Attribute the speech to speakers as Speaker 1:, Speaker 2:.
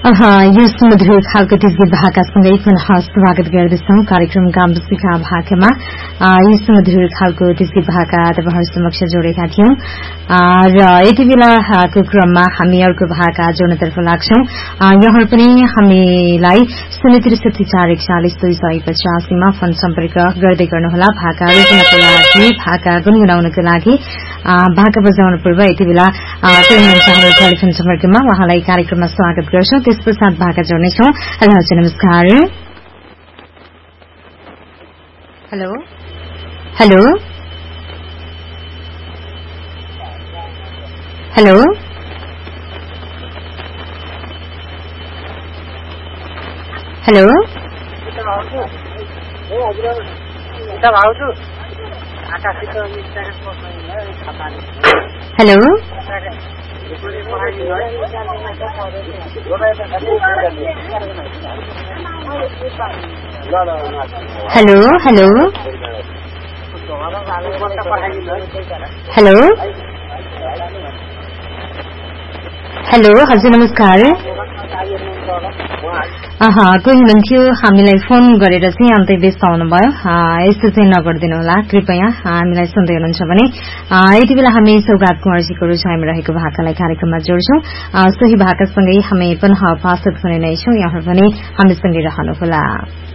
Speaker 1: यो सुमधुर खालको त्यसगीत भाकासँगै पुनः स्वागत गर्दछौं कार्यक्रम गाम्बुसीका भाकामा। यो सुमधुर खालको त्यसगीत भाका तपाईहरु समक्ष जोडेका थियौं र यति बेलाको क्रममा हामी अर्को भाका जोड्नतर्फ लाग्छौं। यहाँहरु पनि हामीलाई 063414250 मा फोन सम्पर्क गर्दै गर्नुहोला। भाका रोज्नको लागि, भाका गुनगुनाउनको लागि, भाका बजाउन पूर्व यति बेला कोही मान्छे हाम्रो टेलिफोन सम्पर्कमा, उहाँलाई कार्यक्रममा स्वागत गर्छौं। त्यसपश्चात भाका जोड्नेछौं। हजुर नमस्कार। Hello hello hello hello hello hello hello hello hello हजुर नमस्कार। कोही हुनुहुन्थ्यो हामीलाई फोन गरेर चाहिँ अन्तै व्यस्त आउनुभयो। यस्तो चाहिँ नगरिदिनु होला कृपया, हामीलाई सुन्दै हुनुहुन्छ भने। यति बेला हामी सौगात कुँवरजीको रुचाइमा रहेको भाकालाई कार्यक्रममा जोड्छौं। सोही भाकासँगै हामी पुनः उपस्थित हुने नै छौं। यहाँहरु पनि हामीसँगै रहनुहोला।